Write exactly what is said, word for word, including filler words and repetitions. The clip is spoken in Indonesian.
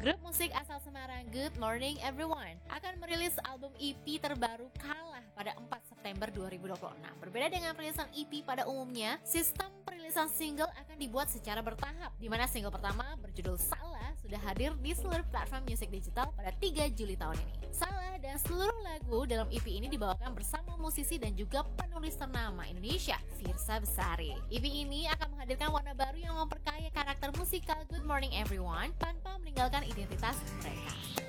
Grup musik asal Semarang Good Morning Everyone akan merilis album E P terbaru Kalah pada empat September dua ribu dua puluh enam. Berbeda dengan perilisan E P pada umumnya, sistem perilisan single akan dibuat secara bertahap, di mana single pertama berjudul Salah sudah hadir di seluruh platform musik digital pada tiga Juli tahun ini. Salah dan seluruh lagu dalam E P ini dibawakan bersama musisi dan juga penulis ternama Indonesia, Firsa Besari. E P ini akan menghadirkan warna baru yang memperkaya karakter musikal Good Morning Everyone tanpa meninggalkan identitas mereka.